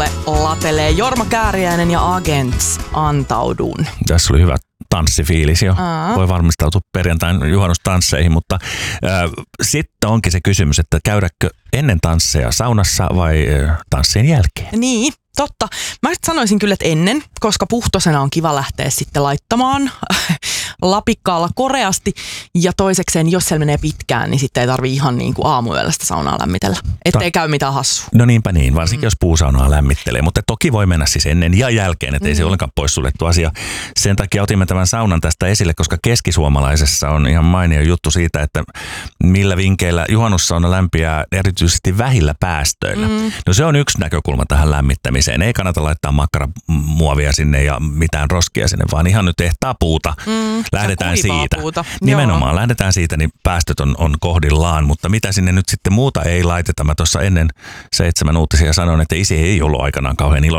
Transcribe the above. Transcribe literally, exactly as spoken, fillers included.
lavalle latelee Jorma Kääriäinen ja Agents Antaudun. Tässä oli hyvä tanssifiilis jo. Aa. Voi valmistautua perjantain juhannustansseihin, mutta äh, sitten onkin se kysymys, että käydäkö ennen tansseja saunassa vai äh, tanssien jälkeen? Niin. Totta. Mä sanoisin kyllä, että ennen, koska puhtosena on kiva lähteä sitten laittamaan lapikkaalla koreasti. Ja toisekseen, jos siellä menee pitkään, niin sitten ei tarvitse ihan niin kuin aamuyöllä sitä saunaa lämmitellä. Ettei Ta- käy mitään hassua. No niinpä niin, varsinkin mm. jos puusaunaa lämmittelee. Mutta toki voi mennä siis ennen ja jälkeen, ettei mm. se ollenkaan poissuljettu asia. Sen takia otimme tämän saunan tästä esille, koska keskisuomalaisessa on ihan mainio juttu siitä, että millä vinkeillä juhannussauna lämpiää erityisesti vähillä päästöillä. Mm. No se on yksi näkökulma tähän lämmittämiseen. Ei kannata laittaa makkaramuovia sinne ja mitään roskia sinne, vaan ihan nyt ehtaa puuta. Mm, lähdetään siitä. Puuta. Nimenomaan, Joo. lähdetään siitä, niin päästöt on, on kohdillaan, mutta mitä sinne nyt sitten muuta ei laiteta. Mä tuossa ennen seitsemän uutisia sanoin, että isi ei ollut aikanaan kauhean iloinen